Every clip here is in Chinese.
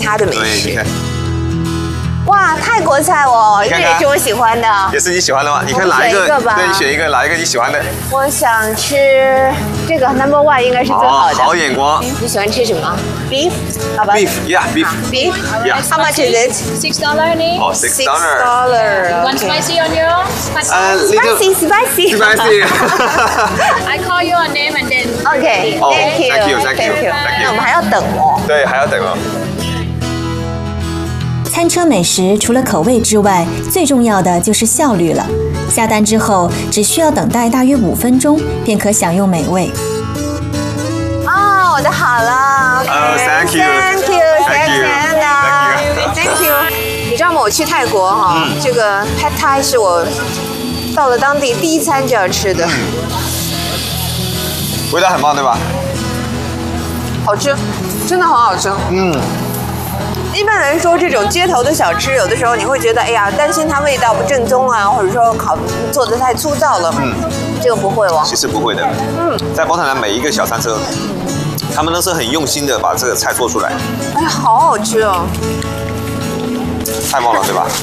他的美对，你食。 看， 哇，泰国菜哦，这也是我喜欢的。 也是你喜欢的吗？你看哪一个？对，你选一个，哪一个你喜欢的？ 我想吃这个 number one 应该是最好的。 好眼光。 你喜欢吃什么 ？Beef， 好吧 ？Beef， yeah beef。 Beef， Yeah. How much is it? $6 only. 哦$6。 One spicy on your? Spicy. Spicy。 I call you a name and then. OK， 哦 Thank you， Thank you， Thank you。 那我们还要等哦。 对，还要等哦。 餐车美食除了口味之外，最重要的就是效率了。下单之后，只需要等待大约5分钟，便可享用美味。 哦，我的好了。 Thank you。 你知道吗？我去泰国哈，这个 Pad Thai 是我到了当地第一餐就要吃的， 味道很棒，对吧？ 好吃，真的很好吃。一般来说，这种街头的小吃，有的时候你会觉得，哎呀，担心它味道不正宗啊，或者说做的太粗糙了。这个不会哦。 其实不会的。在波特兰每一个小餐车，他们都是很用心的把这个菜做出来。 哎呀，好好吃哦！ 太棒了，对吧？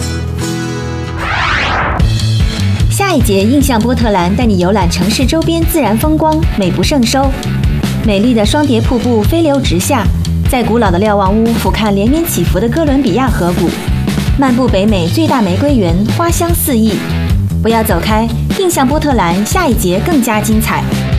下一节印象波特兰带你游览城市周边自然风光，美不胜收。美丽的双叠瀑布飞流直下，在古老的瞭望屋俯瞰连绵起伏的哥伦比亚河谷，漫步北美最大玫瑰园，花香四溢。不要走开，印象波特兰下一节更加精彩。